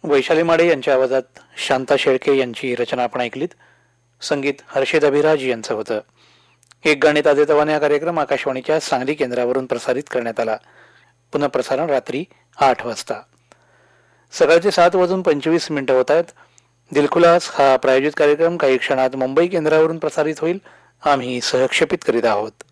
वैशाली माडे यांच्या आवाजात शांता शेळके यांची रचना आपण ऐकलीत. संगीत हर्षद अभिराज यांचं होतं. एक गाणे ताजेतवाने हा कार्यक्रम आकाशवाणीच्या सांगली केंद्रावरून प्रसारित करण्यात आला. पुनःप्रसारण रात्री 8 वाजता. सकाळचे 7:25 होत आहेत. दिलखुलास हा प्रायोजित कार्यक्रम काही क्षणात मुंबई केंद्रावरून प्रसारित होईल. आम्ही सहक्षेपित करीत आहोत.